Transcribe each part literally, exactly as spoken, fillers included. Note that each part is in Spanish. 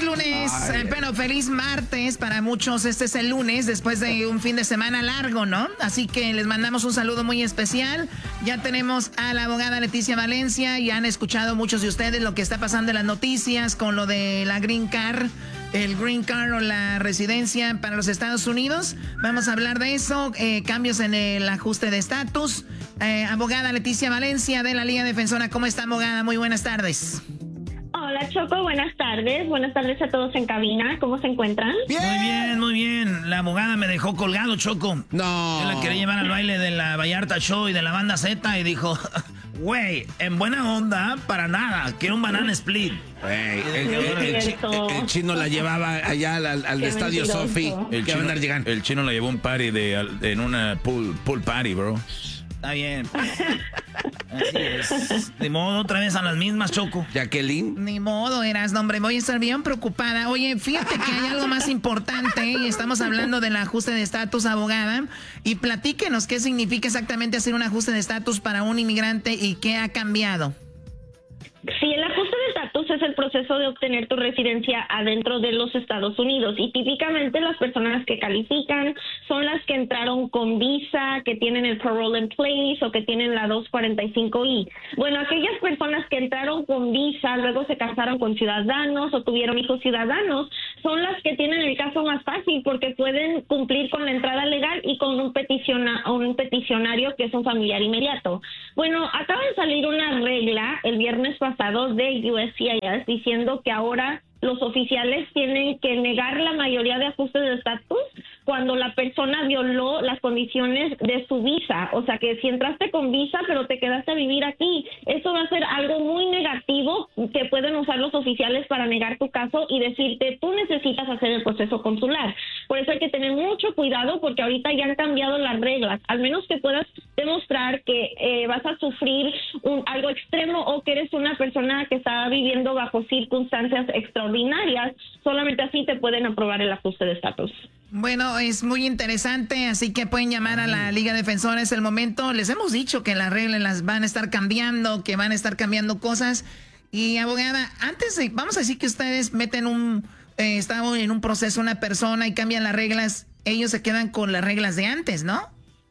lunes, Ay, eh, bueno, feliz martes para muchos. Este es el lunes después de un fin de semana largo, ¿no? Así que les mandamos un saludo muy especial. Ya tenemos a la abogada Leticia Valencia. Ya han escuchado muchos de ustedes lo que está pasando en las noticias con lo de la Green Card, el Green Card o la residencia para los Estados Unidos. Vamos a hablar de eso, eh, cambios en el ajuste de estatus. Eh, abogada Leticia Valencia de la Liga Defensora. ¿Cómo está, abogada? Muy buenas tardes. Hola, Choco, buenas tardes. Buenas tardes a todos en cabina. ¿Cómo se encuentran? Bien. Muy bien, muy bien. La abogada me dejó colgado, Choco. No. Yo la quería llevar al baile de la Vallarta Show y de la banda Z y dijo, güey, en buena onda, para nada, quiero un banana split. Wey, el, el, el, el, el, el chino la llevaba allá al, al, al estadio Sofi. El chino, el chino la llevó a un party de, en una pool, pool party, bro. Está bien. Así es. De modo, otra vez a las mismas, Choco. Jacqueline. Ni modo, eras, no, hombre, voy a estar bien preocupada. Oye, fíjate que hay algo más importante y estamos hablando del ajuste de estatus, abogada. Y platíquenos qué significa exactamente hacer un ajuste de estatus para un inmigrante y qué ha cambiado. Sí, el ajuste de estatus es el proceso de obtener tu residencia adentro de los Estados Unidos y típicamente las personas que califican son las que entraron con visa, que tienen el parole in place o que tienen la dos cuarenta y cinco i. Bueno, aquellas personas que entraron con visa, luego se casaron con ciudadanos o tuvieron hijos ciudadanos, son las que tienen el caso más fácil porque pueden cumplir con la entrada legal y con un, peticiona, un peticionario que es un familiar inmediato. Bueno, acaba de salir una regla el viernes pasado de U S C I S diciendo que ahora los oficiales tienen que negar la mayoría de ajustes de estatus cuando la persona violó las condiciones de su visa. O sea, que si entraste con visa pero te quedaste a vivir aquí, eso va a ser algo muy negativo que pueden usar los oficiales para negar tu caso y decirte, tú necesitas hacer el proceso consular. Por eso hay que tener mucho cuidado porque ahorita ya han cambiado las reglas. Al menos que puedas demostrar que eh, vas a sufrir un, algo extremo o que eres una persona que está viviendo bajo circunstancias extraordinarias, solamente así te pueden aprobar el ajuste de estatus. Bueno, es muy interesante, así que pueden llamar a la Liga Defensora, es el momento. Les hemos dicho que las reglas las van a estar cambiando, que van a estar cambiando cosas. Y abogada, antes de, vamos a decir que ustedes meten un, eh, están en un proceso una persona y cambian las reglas, ellos se quedan con las reglas de antes, ¿no?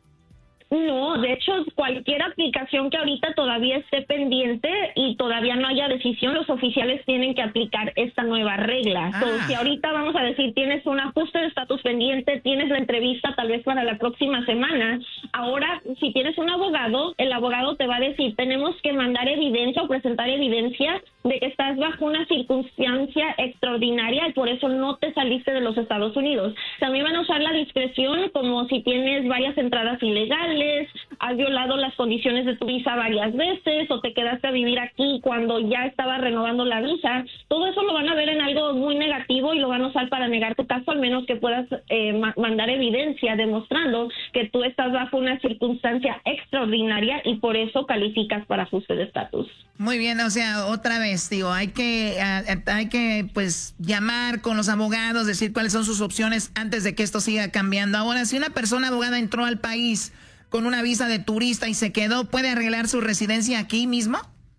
No, de hecho, cualquier aplicación que ahorita todavía esté pendiente y todavía no haya decisión, los oficiales tienen que aplicar esta nueva regla. Ah. So, si ahorita vamos a decir, tienes un ajuste de estatus pendiente, tienes la entrevista tal vez para la próxima semana, ahora, si tienes un abogado, el abogado te va a decir, tenemos que mandar evidencia o presentar evidencia de que estás bajo una circunstancia extraordinaria y por eso no te saliste de los Estados Unidos. También van a usar la discreción como si tienes varias entradas ilegales, has violado las condiciones de tu visa varias veces o te quedaste a vivir aquí cuando ya estaba renovando la visa. Todo eso lo van a ver en algo muy negativo y lo van a usar para negar tu caso, al menos que puedas eh, ma- mandar evidencia demostrando que tú estás bajo una circunstancia extraordinaria y por eso calificas para ajuste de estatus. Muy bien, o sea, otra vez, digo, hay que, uh, hay que, pues, llamar con los abogados, decir cuáles son sus opciones antes de que esto siga cambiando. Ahora, si una persona abogada entró al país con una visa de turista y se quedó, ¿puede arreglar su residencia aquí mismo?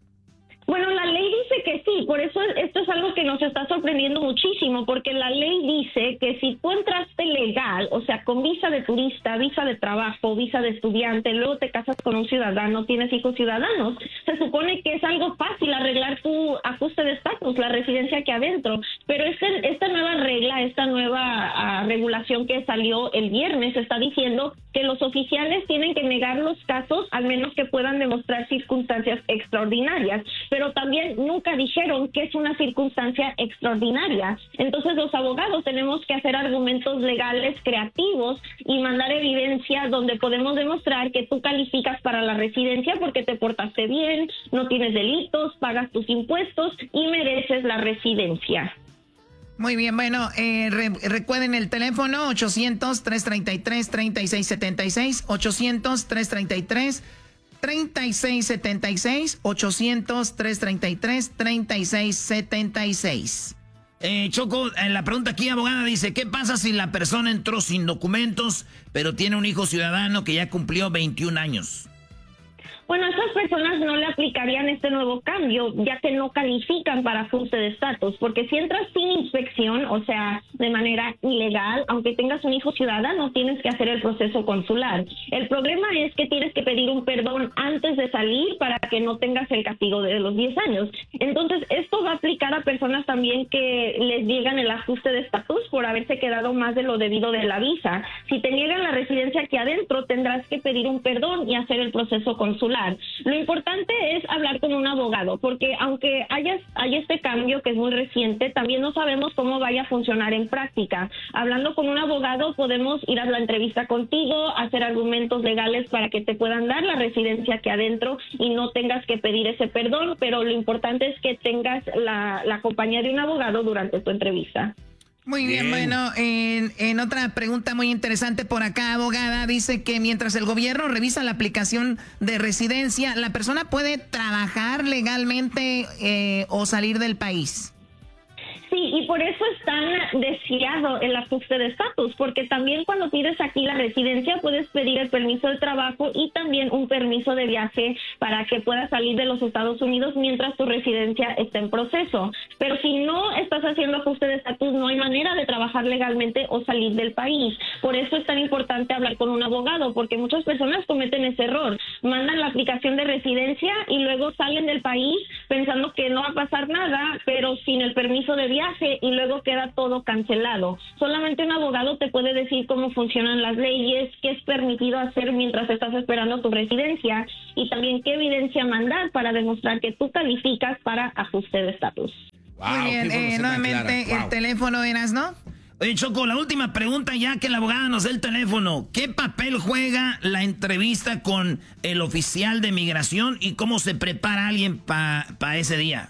Bueno, la ley dice que sí, por eso esto es algo que nos está sorprendiendo muchísimo, porque la ley dice que si tú entraste legal, o sea, con visa de turista, visa de trabajo, visa de estudiante, luego te casas con un ciudadano, tienes hijos ciudadanos, se supone que es algo fácil arreglar tu ajuste de estatus, la residencia aquí adentro, pero este, esta nueva regla, esta nueva uh, regulación que salió el viernes está diciendo que los oficiales tienen que negar los casos al menos que puedan demostrar circunstancias extraordinarias, pero también nunca dijeron que es una circunstancia extraordinaria. Entonces los abogados tenemos que hacer argumentos legales creativos y mandar evidencia donde podemos demostrar que tú calificas para la residencia porque te portaste bien, no tienes delitos, pagas tus impuestos y mereces la residencia. Muy bien, bueno, eh, re, recuerden el teléfono ochocientos, trescientos treinta y tres, treinta y seis setenta y seis, ochocientos, trescientos treinta y tres, treinta y seis setenta y seis, ochocientos, trescientos treinta y tres, treinta y seis setenta y seis. Eh, Choco, en la pregunta aquí, abogada, dice, ¿qué pasa si la persona entró sin documentos, pero tiene un hijo ciudadano que ya cumplió veintiún años? Bueno, a estas personas no le aplicarían este nuevo cambio, ya que no califican para ajuste de estatus, porque si entras sin inspección, o sea, de manera ilegal, aunque tengas un hijo ciudadano, tienes que hacer el proceso consular. El problema es que tienes que pedir un perdón antes de salir para que no tengas el castigo de los diez años. Entonces, esto va a aplicar a personas también que les llegan el ajuste de estatus por haberse quedado más de lo debido de la visa. Si te niegan la residencia aquí adentro, tendrás que pedir un perdón y hacer el proceso consular. Lo importante es hablar con un abogado, porque aunque haya, haya este cambio que es muy reciente, también no sabemos cómo vaya a funcionar en práctica. Hablando con un abogado podemos ir a la entrevista contigo, hacer argumentos legales para que te puedan dar la residencia aquí adentro y no tengas que pedir ese perdón, pero lo importante es que tengas la, la compañía de un abogado durante tu entrevista. Muy bien, bien. Bueno, en, en otra pregunta muy interesante por acá, abogada, dice que mientras el gobierno revisa la aplicación de residencia, ¿la persona puede trabajar legalmente eh, o salir del país? Sí, y por eso es tan deseado el ajuste de estatus, porque también cuando pides aquí la residencia puedes pedir el permiso de trabajo y también un permiso de viaje para que puedas salir de los Estados Unidos mientras tu residencia está en proceso. Pero si no estás haciendo ajuste de estatus, no hay manera de trabajar legalmente o salir del país. Por eso es tan importante hablar con un abogado, porque muchas personas cometen ese error. Mandan la aplicación de residencia y luego salen del país pensando que no va a pasar nada, pero sin el permiso de viaje, y luego queda todo cancelado. Solamente un abogado te puede decir cómo funcionan las leyes, qué es permitido hacer mientras estás esperando tu residencia y también qué evidencia mandar para demostrar que tú calificas para ajuste de estatus. Wow, muy bien, eh, nuevamente wow. El teléfono eras, ¿no? Oye, Choco, la última pregunta ya que la abogada nos dé el teléfono. ¿Qué papel juega la entrevista con el oficial de migración y cómo se prepara alguien para pa ese día?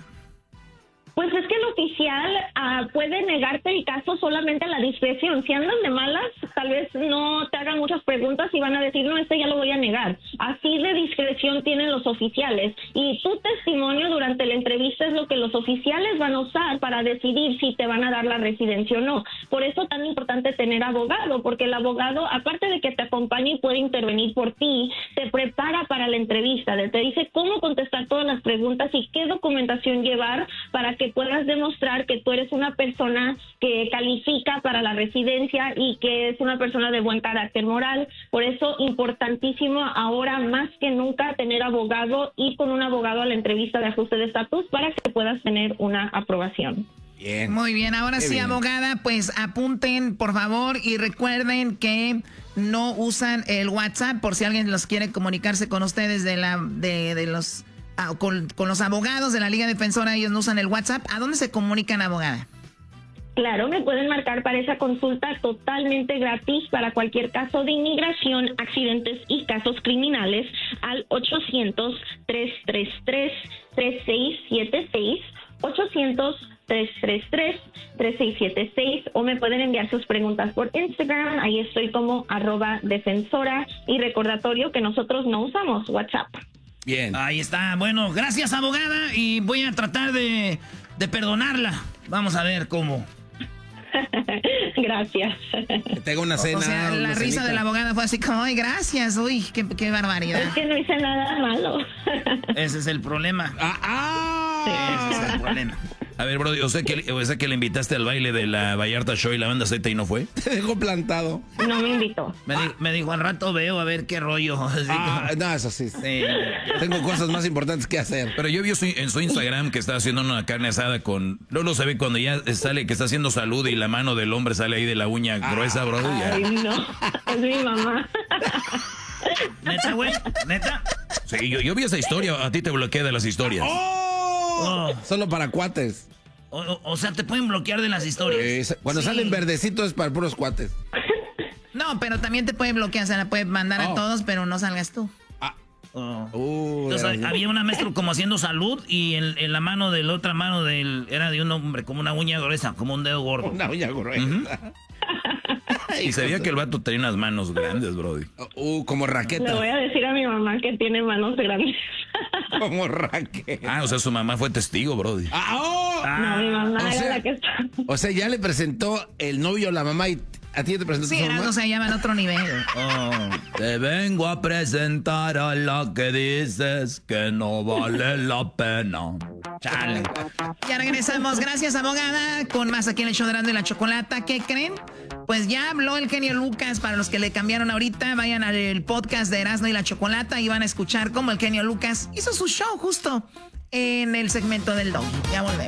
Pues es que el oficial uh, puede negarte el caso solamente a la discreción. Si andan de malas, tal vez no te hagan muchas preguntas y van a decir, no, este ya lo voy a negar. Así de discreción tienen los oficiales. Y tu testimonio durante la entrevista es lo que los oficiales van a usar para decidir si te van a dar la residencia o no. Por eso es tan importante tener abogado, porque el abogado, aparte de que te acompañe y puede intervenir por ti, te prepara para la entrevista. Te dice cómo contestar todas las preguntas y qué documentación llevar para que puedas demostrar que tú eres una persona que califica para la residencia y que es una persona de buen carácter moral. Por eso, importantísimo ahora más que nunca tener abogado y con un abogado a la entrevista de ajuste de estatus para que puedas tener una aprobación. Bien. Muy bien, ahora Qué sí, bien. Abogada, pues apunten, por favor, y recuerden que no usan el WhatsApp por si alguien los quiere comunicarse con ustedes de la de, de los... Con, con los abogados de la Liga Defensora, ellos no usan el WhatsApp. ¿A dónde se comunican, abogada? Claro, me pueden marcar para esa consulta totalmente gratis para cualquier caso de inmigración, accidentes y casos criminales al ochocientos, tres tres tres, tres seis siete seis, ochocientos, tres tres tres, tres seis siete seis, o me pueden enviar sus preguntas por Instagram, ahí estoy como arroba defensora, y recordatorio que nosotros no usamos WhatsApp. Bien. Ahí está. Bueno, gracias, abogada, y voy a tratar de, de perdonarla. Vamos a ver cómo. Gracias. Que tenga una cena. O sea, la risa cenita de la abogada fue así como, ay, gracias, uy, qué, qué barbaridad. Es que no hice nada malo. Ese es el problema. Ah, ah. Sí, ese es el problema. A ver, bro, o sea, que, o sea que le invitaste al baile de la Vallarta Show y la banda Z y no fue. Te dejó plantado. No me invitó. Me, di, me dijo, al rato veo a ver qué rollo. Así ah, como, no, eso sí. sí. Tengo cosas más importantes que hacer. Pero yo vi en su Instagram que está haciendo una carne asada con... Luego se ve cuando ya sale que está haciendo salud y la mano del hombre sale ahí de la uña ah, gruesa, bro. Ay, ya. No, es mi mamá. ¿Neta, güey? ¿Neta? Sí, yo, yo vi esa historia. A ti te bloqueé de las historias. ¡Oh! Oh. Solo para cuates. O, o, o sea, te pueden bloquear de las historias. Eh, cuando sí. salen verdecitos es para puros cuates. No, pero también te pueden bloquear, se la puede mandar oh. a todos, pero no salgas tú. Ah. Oh. Uh, Entonces, había una maestra como haciendo salud y en, en la mano de la otra mano del era de un hombre, como una uña gruesa, como un dedo gordo. Una uña gruesa. Uh-huh. Y sabía que el vato tenía unas manos grandes, brody. Uh, como raqueta. Le voy a decir a mi mamá que tiene manos grandes. Como raqueta. Ah, o sea, su mamá fue testigo, brody. Ah, oh. No, mi mamá o era sea, la que está. O sea, ya le presentó el novio a la mamá y, ¿A ti te presentaste? Sí, Erasmo se llama en otro nivel. Oh, te vengo a presentar a la que dices que no vale la pena. Chale. Ya regresamos. Gracias, abogada. Con más aquí en el show de Erasmo y la Chocolata. ¿Qué creen? Pues ya habló el genio Lucas. Para los que le cambiaron ahorita, vayan al podcast de Erasmo y la Chocolata y van a escuchar cómo el genio Lucas hizo su show justo en el segmento del Doggy. Ya volvemos.